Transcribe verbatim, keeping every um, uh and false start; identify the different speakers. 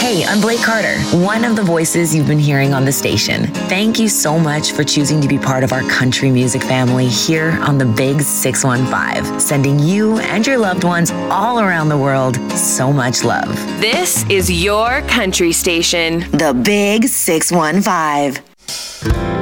Speaker 1: Hey, I'm Blake Carter, one of the voices you've been hearing on the station. Thank you so much for choosing to be part of our country music family here on the Big six one five, sending you and your loved ones all around the world so much love.
Speaker 2: This is your country station.
Speaker 1: The Big six one five.